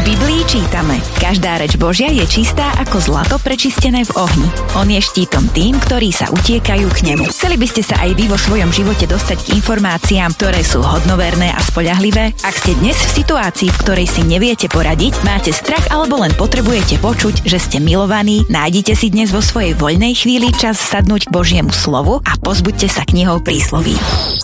Biblii čítame: každá reč Božia je čistá ako zlato prečistené v ohni. On je štítom tým, ktorí sa utiekajú k nemu. Chceli by ste sa aj vy vo svojom živote dostať k informáciám, ktoré sú hodnoverné a spoľahlivé? Ak ste dnes v situácii, v ktorej si neviete poradiť, máte strach alebo len potrebujete počuť, že ste milovaní, nájdite si dnes vo svojej voľnej chvíli čas sadnúť k Božiemu slovu a pozbuďte sa knihou prísloví.